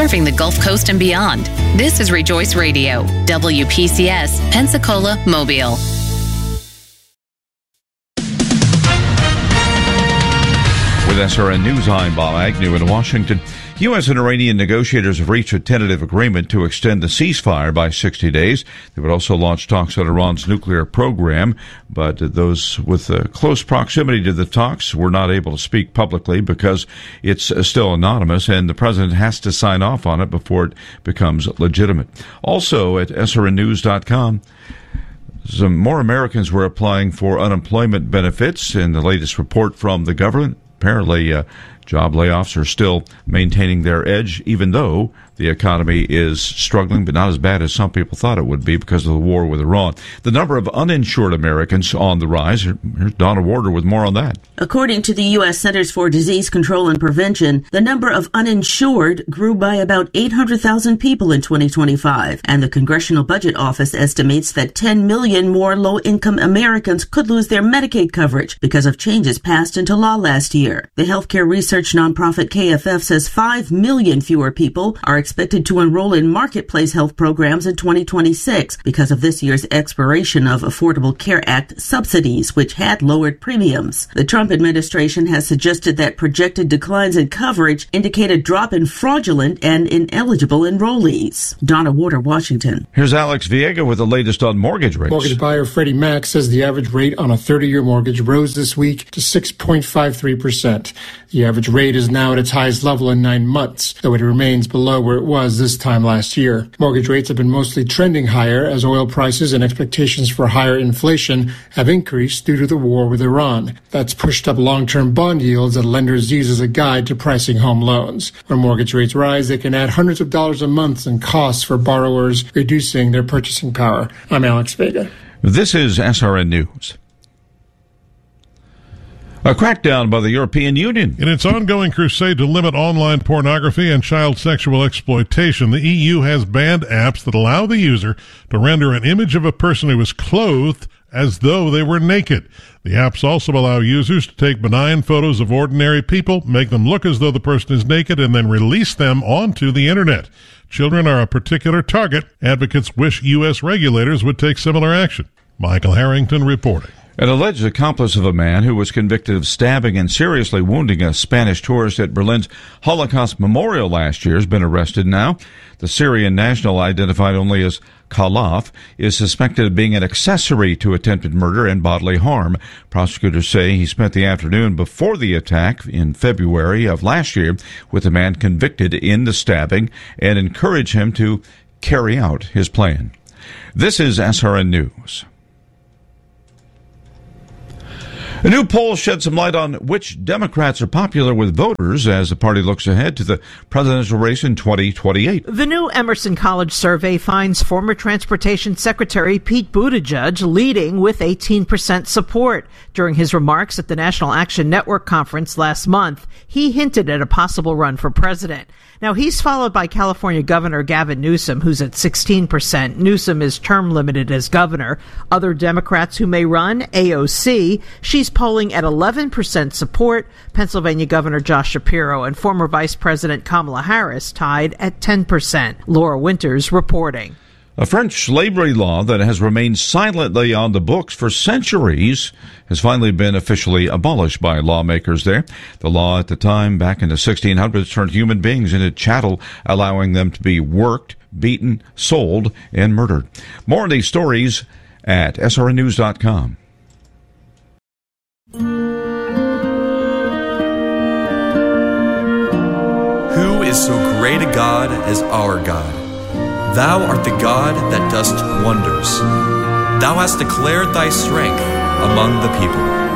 serving the Gulf Coast and beyond. This is Rejoice Radio, WPCS, Pensacola, Mobile. With SRN News, I'm Bob Agnew in Washington. U.S. and Iranian negotiators have reached a tentative agreement to extend the ceasefire by 60 days. They would also launch talks on Iran's nuclear program, but those with close proximity to the talks were not able to speak publicly because it's still anonymous, and the president has to sign off on it before it becomes legitimate. Also at srnnews.com, some more Americans were applying for unemployment benefits in the latest report from the government. Apparently, job layoffs are still maintaining their edge, even though the economy is struggling, but not as bad as some people thought it would be because of the war with Iran. The number of uninsured Americans on the rise. Here's Donna Warder with more on that. According to the U.S. Centers for Disease Control and Prevention, the number of uninsured grew by about 800,000 people in 2025, and the Congressional Budget Office estimates that 10 million more low-income Americans could lose their Medicaid coverage because of changes passed into law last year. The healthcare research nonprofit KFF says 5 million fewer people are expected to enroll in marketplace health programs in 2026 because of this year's expiration of Affordable Care Act subsidies, which had lowered premiums. The Trump administration has suggested that projected declines in coverage indicate a drop in fraudulent and ineligible enrollees. Donna Warder, Washington. Here's Alex Viega with the latest on mortgage rates. Mortgage buyer Freddie Mac says the average rate on a 30-year mortgage rose this week to 6.53%. The average rate is now at its highest level in 9 months, though it remains below where it was this time last year. Mortgage rates have been mostly trending higher as oil prices and expectations for higher inflation have increased due to the war with Iran. That's pushed up long-term bond yields that lenders use as a guide to pricing home loans. When mortgage rates rise, they can add hundreds of dollars a month in costs for borrowers, reducing their purchasing power. I'm Alex Vega. This is SRN News. A crackdown by the European Union. In its ongoing crusade to limit online pornography and child sexual exploitation, the EU has banned apps that allow the user to render an image of a person who is clothed as though they were naked. The apps also allow users to take benign photos of ordinary people, make them look as though the person is naked, and then release them onto the internet. Children are a particular target. Advocates wish U.S. regulators would take similar action. Michael Harrington reporting. An alleged accomplice of a man who was convicted of stabbing and seriously wounding a Spanish tourist at Berlin's Holocaust Memorial last year has been arrested now. The Syrian national, identified only as Khalaf, is suspected of being an accessory to attempted murder and bodily harm. Prosecutors say he spent the afternoon before the attack in February of last year with the man convicted in the stabbing and encouraged him to carry out his plan. This is SRN News. A new poll shed some light on which Democrats are popular with voters as the party looks ahead to the presidential race in 2028. The new Emerson College survey finds former Transportation Secretary Pete Buttigieg leading with 18% support. During his remarks at the National Action Network conference last month, he hinted at a possible run for president. Now, he's followed by California Governor Gavin Newsom, who's at 16%. Newsom is term limited as governor. Other Democrats who may run, AOC, she's polling at 11% support. Pennsylvania Governor Josh Shapiro and former Vice President Kamala Harris tied at 10%. Laura Winters reporting. A French slavery law that has remained silently on the books for centuries has finally been officially abolished by lawmakers there. The law at the time, back in the 1600s, turned human beings into chattel, allowing them to be worked, beaten, sold, and murdered. More on these stories at srnnews.com. Who is so great a God as our God? Thou art the God that dost wonders. Thou hast declared thy strength among the people.